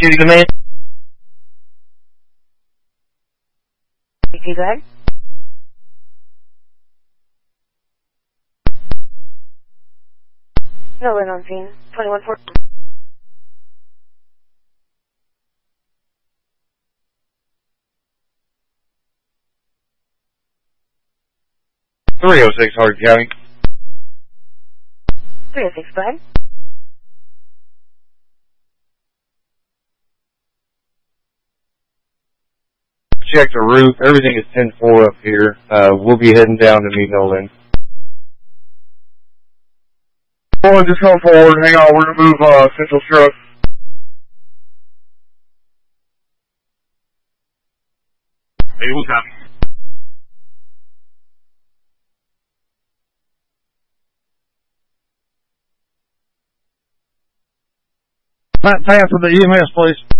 Duty command. Go ahead. No one on scene. 21-4. .306 Hardin County. 306, go ahead. Check the roof. Everything is 10-4 up here. We'll be heading down to meet Nolan. Nolan, just come forward. Hang on, we're gonna move Central Sheriff. Hey, we'll copy. Pass for the EMS, please.